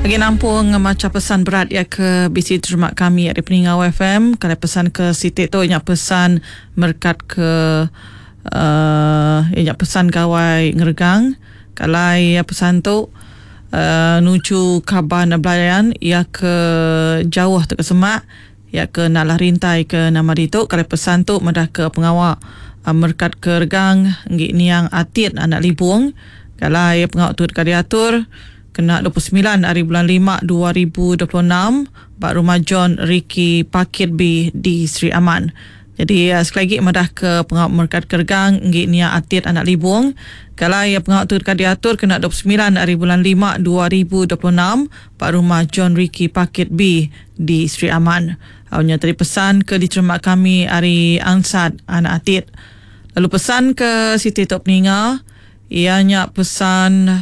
Lagi nampung macam pesan berat ya ke bisi terima kami di Peningau FM. Kalau pesan ke Siti tu yang pesan merkat ke yang pesan kawai ngeregang. Kalau ya pesan tu nuju kaban belayan ya ke jauh tu ke semak ya ke nalah rintai ke nama ditu. Kalau pesan tu medah ke pengawal merkat ke regang ngi niang atit anak libung. Kalau ya pengawal tu diatur kena 29 hari bulan 5 2026 Pak Rumah John Ricky Pakit B di Sri Aman. Jadi sekali lagi madah ke pengawal merkat kergang ngi nia atit anak libung. Kalau ia pengawal tu diatur kena 29 hari bulan 5 2026 Pak Rumah John Ricky Pakit B di Sri Aman. Awalnya tadi pesan ke diterima kami hari Ansat anak atit. Lalu pesan ke Siti Tok Peninga ianya pesan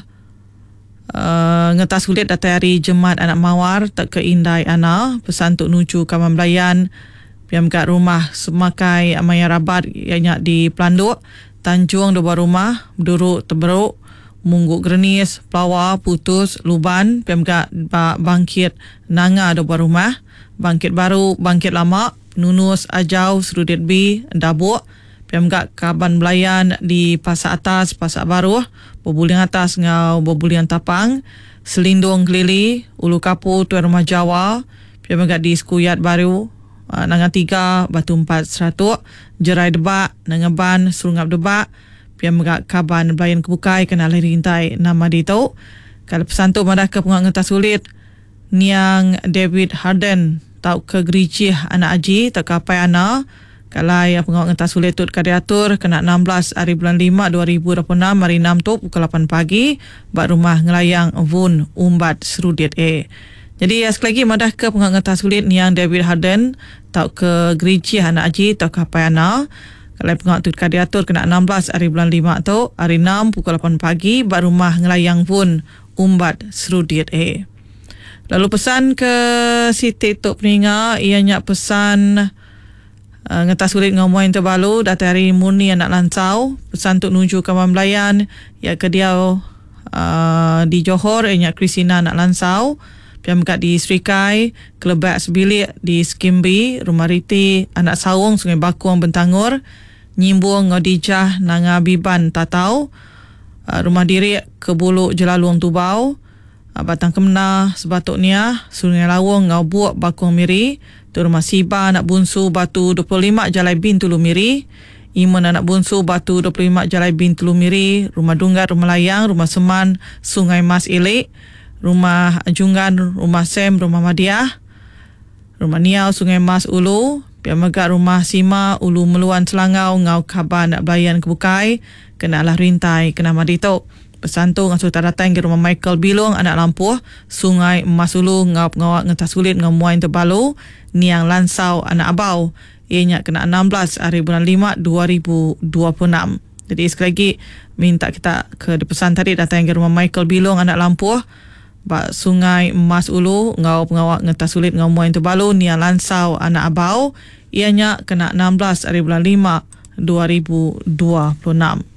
ngetas kulit datang hari Jemaat Anak Mawar tak ke Indai Ana pesan untuk nuju Kaman Belayan piam kat rumah semakai Amaya Rabat ianya di Pelanduk Tanjung dua rumah Beduruk Teberuk Mungguk Grenis Pelawar Putus Luban piam kat Bangkit Nanga dua rumah Bangkit Baru Bangkit Lama Nunus Ajau Serudit B Dabuk piam kat Kaban Belayan di Pasar Atas Pasar Baru Bobuliang Atas ngau Bobuliang Tapang Selindung Kelili Ulu Kapu Tuan Rumah Jawa piam kat di Skuyat Baru Nangan 3 Batu 4 Seratuk Jerai Debak Nangan Serungap Debak piam kat Kaban Belayan Kebukai kena lari rintai nama ditau. Kalau pesan tu madah ke penguat ngetas sulit Niang David Harden tau ke Gerijih anak Aji tak kapai anak. Kalau yang pengawal ngetas sulit tu diatur kena 16 hari bulan 5 2026 hari 6 tu pukul 8 pagi bak rumah ngelayang Vun Umbat Serudit A. Jadi sekali lagi madah ke pengawal ngetas sulit Niang David Harden tau ke Gerijih anak Aji tau kapai anak. Kalau pengawal tu diatur kena 16 hari bulan 5 tu hari 6 pukul 8 pagi bak rumah ngelayang Vun Umbat Serudit A. Lalu pesan ke Siti Tok Peninga ianya pesan ngetas kulit ngomoin terbalu datang hari Murni anak lansau pesan untuk nuju Kaman Belayan ya ke dia di Johor ianya Kristina anak lansau piam kat di Serikai Kelebak Sebilik di Skimbi Rumah Riti anak Sawung Sungai Bakuang Bentangor Nyimbung Ngodijah Nanga Biban Tatau Rumah Diri Kebuluk Jelalung Tubau Batang Kemna Sebatuknya Sungai Lawung Ngau Buak Bakuang Miri tu Rumah Siba anak bungsu Batu 25 Jalai Bin Tulu Miri Imun anak bungsu Batu 25 Jalai Bin Tulu Miri Rumah Dunggat Rumah Layang Rumah Seman Sungai Mas Ilik Rumah Jungan Rumah Sem Rumah Madiah Rumah Niau Sungai Mas Ulu piam megat Rumah Sima Ulu Meluan Selangau Ngau Kaban Belayan Kebukai kena lah rintai kena Madito. Pesan tu ngasuh datang ke rumah Michael Bilong anak Lampuh Sungai Emas Ulu ngau pengawak ngetas kulit ngamuain terbalu Niang Lansau anak Abau ianya kena 16 hari bulan 5 2026. Jadi sekali lagi minta kita ke pesan tadi datang ke rumah Michael Bilong anak Lampuh bak Sungai Emas Ulu ngau pengawak ngetas kulit ngamuain terbalu Niang Lansau anak Abau ianya kena 16 hari bulan 5 2026.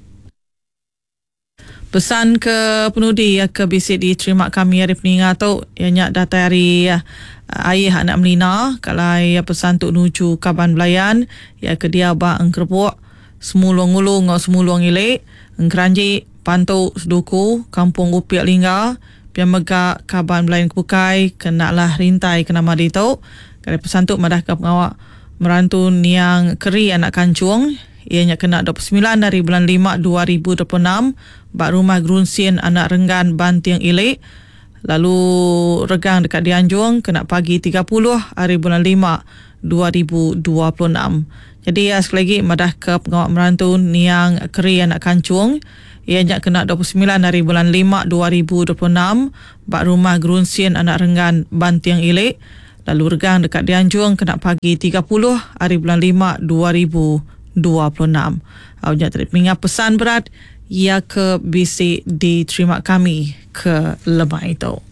Pesan ke penudi ya ke bisik diterima kami hari Peninga tu ianya data hari ayah anak Melina. Kalau ya pesan tu nuju Kaban Belayan ya ke dia ba engkerbuk Semulung Ulu ngau Semulung Ilik Engkeranji Pantuk Seduku Kampung Upiak Lingga piam megak Kaban Belayan Kebukai kena lah rintai kena madi tu. Kalau pesan tu madah ke pengawak merantu Niang Keri anak Kancung ianya kena 29 dari bulan 5 2026 bak rumah Grunsin anak Renggan Bantiang Ilik. Lalu regang dekat Dianjung kena pagi 30 hari bulan 5 2026. Jadi sekali lagi madah ke pengawak merantu Niang Keri anak Kancung ianya kena 29 hari bulan 5 2026 bak rumah Grunsin anak Renggan Bantiang Ilik. Lalu regang dekat Dianjung kena pagi 30 hari bulan 5 2026. Awak tadi mengingat pesan berat ia ke bisik diterima kami ke lemah itu.